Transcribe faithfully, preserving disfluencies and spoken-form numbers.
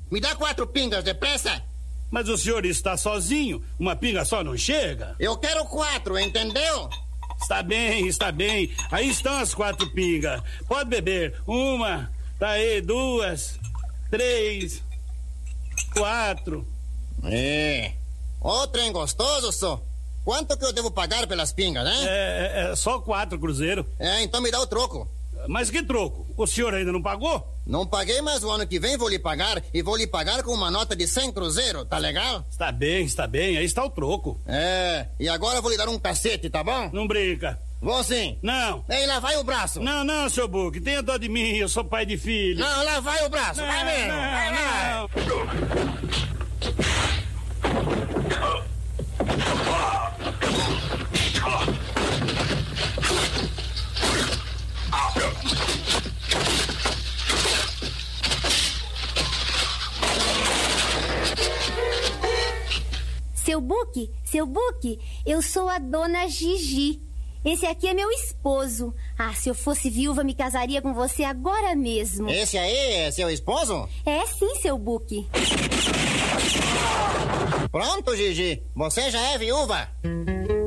Me dá quatro pingas, depressa. Mas o senhor está sozinho, uma pinga só não chega. Eu quero quatro, entendeu? Está bem, está bem. Aí estão as quatro pingas. Pode beber. Uma, tá aí, duas, três, quatro. É. Ô, trem gostoso, só. Quanto que eu devo pagar pelas pingas, né? É, é, é só quatro cruzeiro. É, então me dá o troco. Mas que troco? O senhor ainda não pagou? Não paguei, mas o ano que vem vou lhe pagar, e vou lhe pagar com uma nota de cem cruzeiro, tá legal? Está bem, está bem, aí está o troco. É, e agora eu vou lhe dar um cacete, tá bom? Não brinca. Vou sim. Não. Ei, lá vai o braço. Não, não, seu Buque, tenha dó de mim, eu sou pai de filho. Não, lá vai o braço, não, vai mesmo, não, vai, vai. Não. Seu Buque, seu Buque, eu sou a dona Gigi. Esse aqui é meu esposo. Ah, se eu fosse viúva, me casaria com você agora mesmo. Esse aí é seu esposo? É sim, seu Buque. Pronto, Gigi. Você já é viúva.